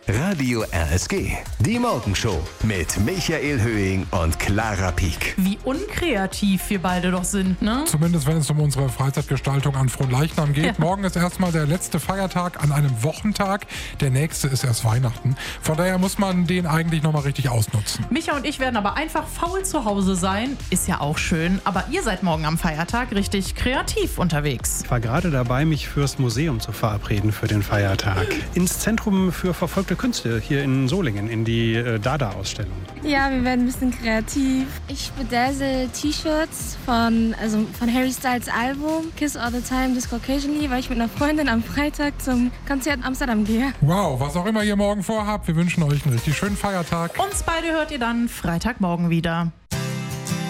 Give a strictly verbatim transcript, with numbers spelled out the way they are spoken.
Radio R S G, die Morgenshow mit Michael Höhing und Clara Pieck. Wie unkreativ wir beide doch sind, ne? Zumindest wenn es um unsere Freizeitgestaltung an Fronleichnam geht. Ja. Morgen ist erstmal der letzte Feiertag an einem Wochentag. Der nächste ist erst Weihnachten. Von daher muss man den eigentlich nochmal richtig ausnutzen. Micha und ich werden aber einfach faul zu Hause sein. Ist ja auch schön. Aber ihr seid morgen am Feiertag richtig kreativ unterwegs. Ich war gerade dabei, mich fürs Museum zu verabreden für den Feiertag. Ins Zentrum für verfolgte Künste hier in Solingen, in die äh, Dada-Ausstellung. Ja, wir werden ein bisschen kreativ. Ich bedazzle T-Shirts von, also von Harry Styles Album Kiss All the Time, This Caucasianly, weil ich mit einer Freundin am Freitag zum Konzert in Amsterdam gehe. Wow, was auch immer ihr morgen vorhabt, wir wünschen euch einen richtig schönen Feiertag. Uns beide hört ihr dann Freitagmorgen wieder.